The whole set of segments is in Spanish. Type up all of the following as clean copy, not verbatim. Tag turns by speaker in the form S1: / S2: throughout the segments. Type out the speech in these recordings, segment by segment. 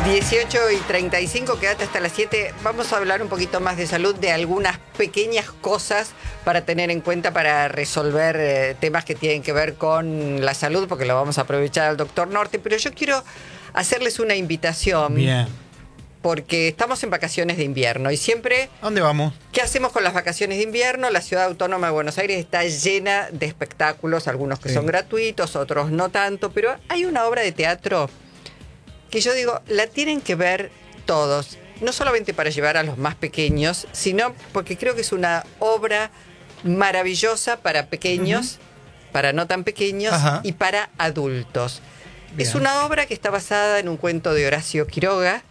S1: 18:35, quédate hasta las 7. Vamos a hablar un poquito más de salud, de algunas pequeñas cosas para tener en cuenta para resolver temas que tienen que ver con la salud, porque lo vamos a aprovechar al doctor Norte. Pero yo quiero hacerles una invitación.
S2: Bien.
S1: Porque estamos en vacaciones de invierno y siempre...
S2: ¿A dónde vamos?
S1: ¿Qué hacemos con las vacaciones de invierno? La Ciudad Autónoma de Buenos Aires está llena de espectáculos, algunos que son gratuitos, otros no tanto, pero hay una obra de teatro que yo digo, la tienen que ver todos, no solamente para llevar a los más pequeños, sino porque creo que es una obra maravillosa para pequeños, para no tan pequeños y para adultos. Bien. Es una obra que está basada en un cuento de Horacio Quiroga,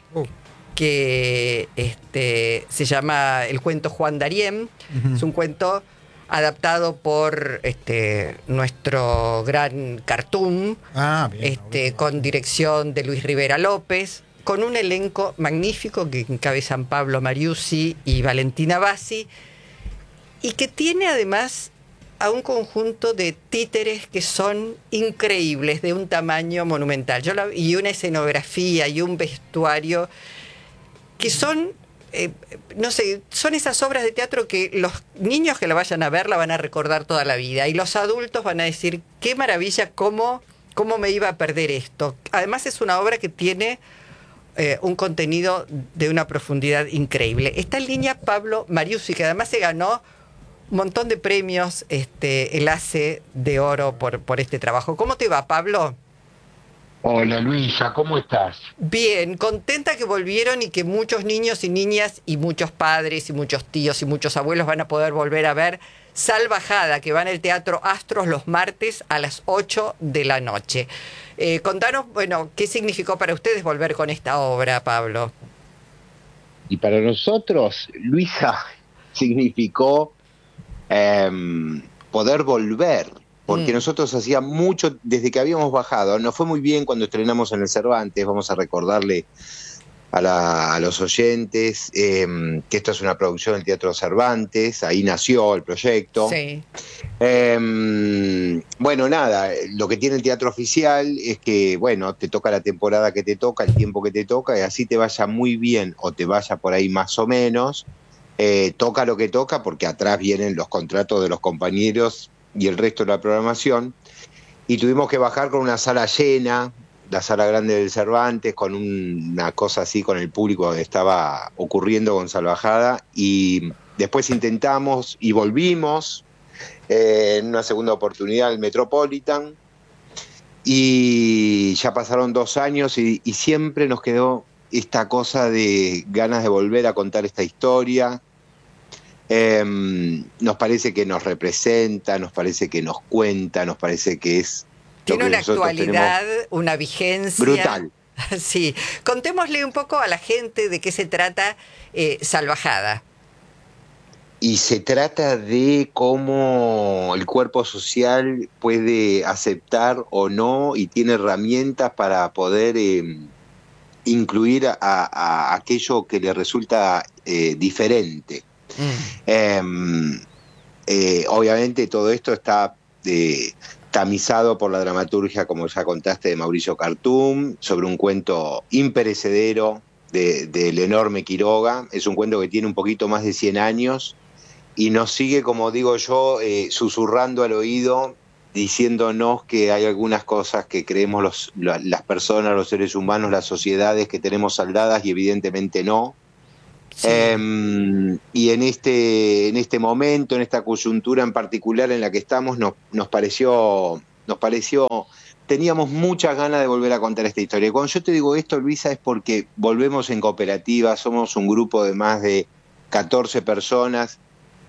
S1: que se llama el cuento Juan Darien. Es un cuento adaptado por nuestro gran Cartoon, con dirección de Luis Rivera López, con un elenco magnífico que encabezan Pablo Mariucci y Valentina Bassi, y que tiene además a un conjunto de títeres que son increíbles, de un tamaño monumental, y una escenografía y un vestuario que son, no sé, son esas obras de teatro que los niños que la vayan a ver la van a recordar toda la vida, y los adultos van a decir, qué maravilla, cómo me iba a perder esto. Además es una obra que tiene un contenido de una profundidad increíble. Está en línea Pablo Mariucci, que además se ganó un montón de premios, el ACE de Oro por este trabajo. ¿Cómo te va, Pablo?
S3: Hola Luisa, ¿cómo estás?
S1: Bien, contenta que volvieron y que muchos niños y niñas y muchos padres y muchos tíos y muchos abuelos van a poder volver a ver Salvajada, que va en el Teatro Astros los martes a las 8 de la noche. Contanos, bueno, ¿qué significó para ustedes volver con esta obra, Pablo?
S3: Y para nosotros, Luisa, significó poder volver. Porque nosotros hacía mucho, desde que habíamos bajado, nos fue muy bien cuando estrenamos en el Cervantes, vamos a recordarle a los oyentes que esto es una producción del Teatro Cervantes, ahí nació el proyecto.
S1: Sí.
S3: Bueno, nada, lo que tiene el teatro oficial es que, bueno, te toca la temporada que te toca, el tiempo que te toca, y así te vaya muy bien o te vaya por ahí más o menos, toca lo que toca, porque atrás vienen los contratos de los compañeros y el resto de la programación, y tuvimos que bajar con una sala llena, la sala grande del Cervantes, con una cosa así con el público que estaba ocurriendo con Salvajada, y después intentamos y volvimos en una segunda oportunidad al Metropolitan, y ya pasaron 2 años y siempre nos quedó esta cosa de ganas de volver a contar esta historia. Nos parece que nos representa, nos parece que nos cuenta, nos parece que es...
S1: Tiene una actualidad, una vigencia...
S3: brutal.
S1: Sí. Contémosle un poco a la gente de qué se trata Salvajada.
S3: Y se trata de cómo el cuerpo social puede aceptar o no, y tiene herramientas para poder incluir a aquello que le resulta diferente. Obviamente todo esto está tamizado por la dramaturgia, como ya contaste, de Mauricio Cartún, sobre un cuento imperecedero del enorme Quiroga. Es un cuento que tiene un poquito más de 100 años y nos sigue, como digo yo, susurrando al oído, diciéndonos que hay algunas cosas que creemos las personas, los seres humanos, las sociedades, que tenemos saldadas, y evidentemente no. Sí. Y en este momento, en esta coyuntura en particular en la que estamos, nos pareció, teníamos muchas ganas de volver a contar esta historia. Y cuando yo te digo esto, Luisa, es porque volvemos en cooperativa, somos un grupo de más de 14 personas,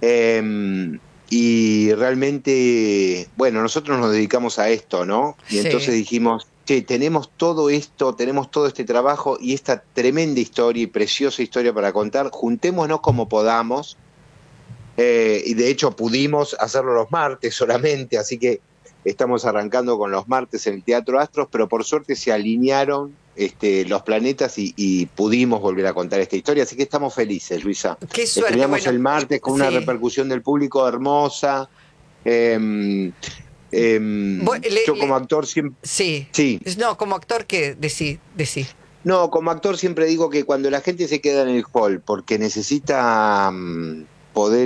S3: y realmente, bueno, nosotros nos dedicamos a esto, ¿no? Y entonces dijimos, che, tenemos todo esto, tenemos todo este trabajo y esta tremenda historia y preciosa historia para contar, juntémonos como podamos, y de hecho pudimos hacerlo los martes solamente, así que estamos arrancando con los martes en el Teatro Astros, pero por suerte se alinearon los planetas y pudimos volver a contar esta historia, así que estamos felices, Luisa.
S1: Qué suerte.
S3: Estrenamos el martes con una repercusión del público hermosa. Yo como actor siempre...
S1: Sí.
S3: Sí.
S1: No, como actor, ¿qué? Decí.
S3: No, como actor siempre digo que cuando la gente se queda en el hall porque necesita poder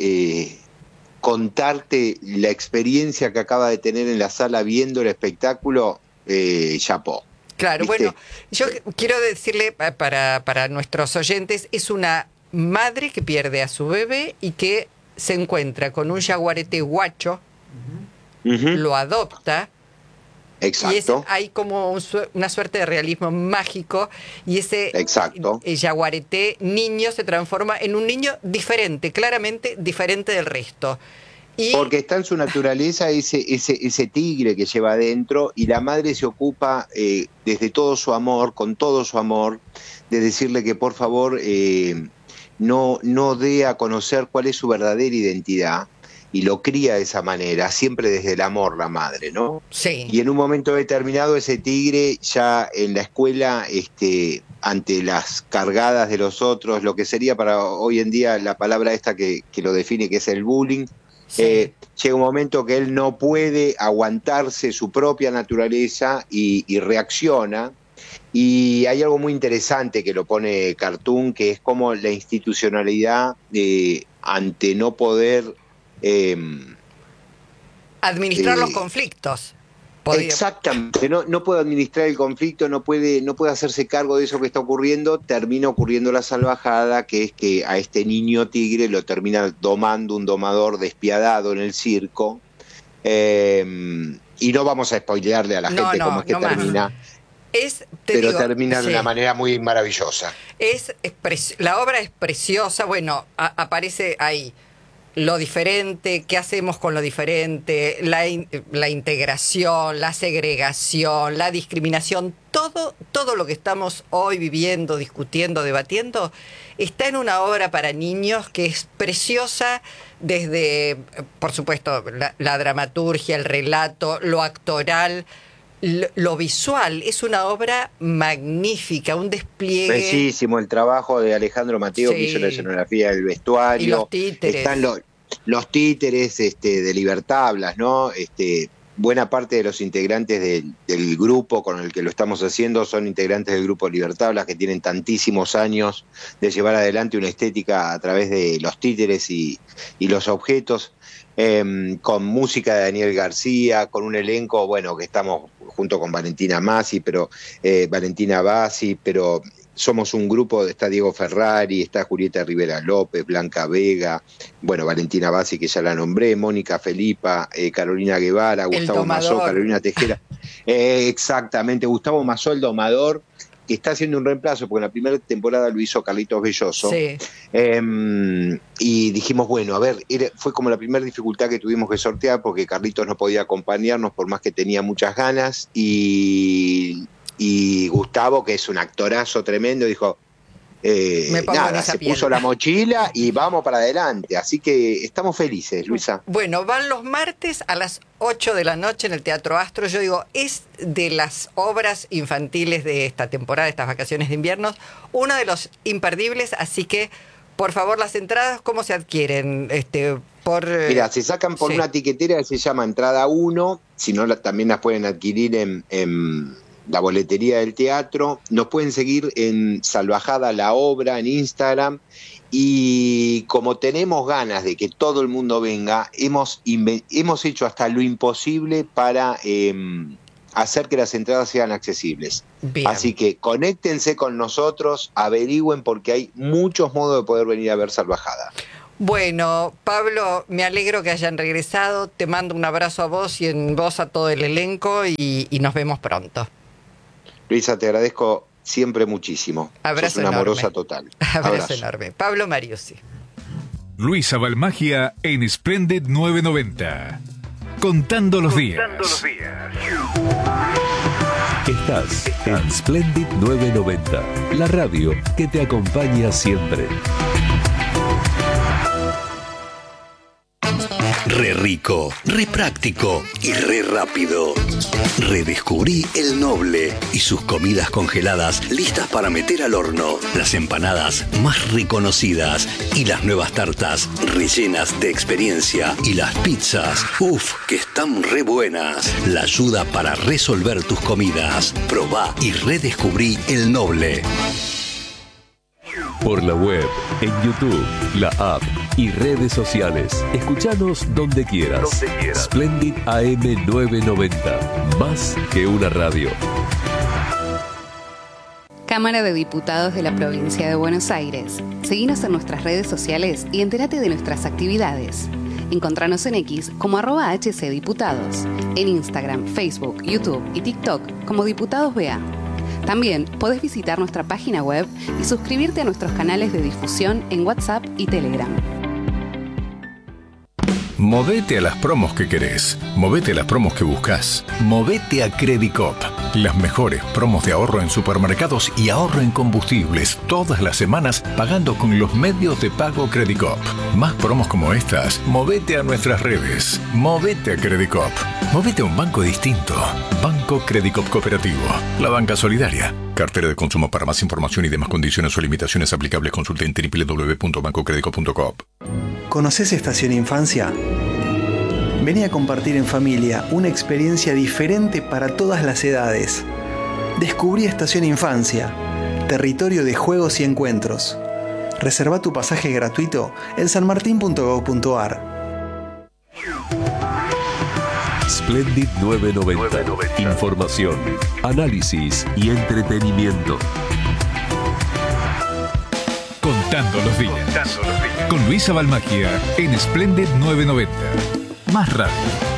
S3: contarte la experiencia que acaba de tener en la sala viendo el espectáculo, chapó.
S1: Claro,
S3: ¿Viste?
S1: bueno, yo quiero decirle para nuestros oyentes, es una madre que pierde a su bebé y que se encuentra con un jaguarete guacho, lo adopta.
S3: Exacto.
S1: Y hay como una suerte de realismo mágico y ese jaguarete niño se transforma en un niño diferente, claramente diferente del resto.
S3: Porque está en su naturaleza ese tigre que lleva adentro y la madre se ocupa desde todo su amor, con todo su amor, de decirle que por favor no dé a conocer cuál es su verdadera identidad. Y lo cría de esa manera, siempre desde el amor la madre, ¿no?
S1: Sí.
S3: Y en un momento determinado ese tigre ya en la escuela, ante las cargadas de los otros, lo que sería para hoy en día la palabra esta que lo define, que es el bullying, sí. Llega un momento que él no puede aguantarse su propia naturaleza y reacciona. Y hay algo muy interesante que lo pone Cartoon, que es como la institucionalidad ante no poder...
S1: administrar los conflictos.
S3: Exactamente, no puede administrar el conflicto, no puede hacerse cargo de eso que está ocurriendo, termina ocurriendo la salvajada, que es que a este niño tigre lo termina domando un domador despiadado en el circo, y no vamos a spoilearle a la gente cómo es que termina. Termina de una manera muy maravillosa.
S1: La obra es preciosa, bueno, aparece ahí lo diferente, qué hacemos con lo diferente, la integración, la segregación, la discriminación, todo lo que estamos hoy viviendo, discutiendo, debatiendo, está en una obra para niños que es preciosa desde, por supuesto, la dramaturgia, el relato, lo actoral, lo visual. Es una obra magnífica, un despliegue.
S3: Bellísimo el trabajo de Alejandro Mateo, que hizo la escenografía del vestuario.
S1: Y los títeres.
S3: Están los títeres de Libertablas, ¿no? Buena parte de los integrantes del grupo con el que lo estamos haciendo son integrantes del grupo Libertablas, que tienen tantísimos años de llevar adelante una estética a través de los títeres y los objetos. Con música de Daniel García, con un elenco, bueno, que estamos junto con Valentina Bassi, pero somos un grupo, está Diego Ferrari, está Julieta Rivera López, Blanca Vega, bueno, Valentina Bassi, que ya la nombré, Mónica Felipa, Carolina Guevara, Gustavo Mazó, Carolina Tejera, exactamente, Gustavo Mazó, el domador, que está haciendo un reemplazo, porque en la primera temporada lo hizo Carlitos Belloso.
S1: Sí.
S3: Y dijimos, bueno, a ver, fue como la primera dificultad que tuvimos que sortear, porque Carlitos no podía acompañarnos por más que tenía muchas ganas, y Gustavo, que es un actorazo tremendo, dijo, se puso la mochila y vamos para adelante. Así que estamos felices, Luisa.
S1: Bueno, van los martes a las 8 de la noche en el Teatro Astro. Yo digo, es de las obras infantiles de esta temporada, de estas vacaciones de invierno, uno de los imperdibles. Así que, por favor, las entradas, ¿cómo se adquieren?
S3: Mira, se sacan por una tiquetera que se llama Entrada 1, si no también las pueden adquirir en la boletería del teatro. Nos pueden seguir en Salvajada la Obra en Instagram, y como tenemos ganas de que todo el mundo venga, hemos hecho hasta lo imposible para hacer que las entradas sean accesibles. Bien. Así que conéctense con nosotros, averigüen, porque hay muchos modos de poder venir a ver Salvajada.
S1: Bueno, Pablo, me alegro que hayan regresado, te mando un abrazo a vos y en vos a todo el elenco, y nos vemos pronto.
S3: Luisa, te agradezco siempre muchísimo.
S1: Abrazo
S3: Sos una
S1: enorme.
S3: amorosa total.
S1: Abrazo enorme. Pablo Mariusi.
S2: Luisa Balmagia en Splendid 990. Contando los días.
S4: Estás en Splendid 990, la radio que te acompaña siempre.
S5: Re rico, re práctico y re rápido. Redescubrí El Noble y sus comidas congeladas listas para meter al horno. Las empanadas más reconocidas y las nuevas tartas rellenas de experiencia. Y las pizzas, que están re buenas. La ayuda para resolver tus comidas. Probá y redescubrí El Noble.
S4: Por la web, en YouTube, la app y redes sociales. Escuchanos donde quieras. Splendid AM 990. Más que una radio.
S6: Cámara de Diputados de la Provincia de Buenos Aires. Seguinos en nuestras redes sociales y entérate de nuestras actividades. Encontranos en X como @HCDiputados. En Instagram, Facebook, YouTube y TikTok como Diputados BA. También podés visitar nuestra página web y suscribirte a nuestros canales de difusión en WhatsApp y Telegram.
S2: Movete a las promos que querés. Movete a las promos que buscas. Movete a Credicop. Las mejores promos de ahorro en supermercados y ahorro en combustibles todas las semanas pagando con los medios de pago Credicop. Más promos como estas, movete a nuestras redes. Movete a Credicop. Movete a un banco distinto. Banco Credicop Cooperativo. La banca solidaria. Cartera de consumo. Para más información y demás condiciones o limitaciones aplicables, consulte en www.bancocredicop.com.
S7: ¿Conoces Estación Infancia? Vení a compartir en familia una experiencia diferente para todas las edades. Descubrí Estación Infancia, territorio de juegos y encuentros. Reserva tu pasaje gratuito en sanmartin.gov.ar.
S4: Splendid 990. Información, análisis y entretenimiento.
S2: Contando los días. Con Luisa Balmagia en Splendid 990. Más radio.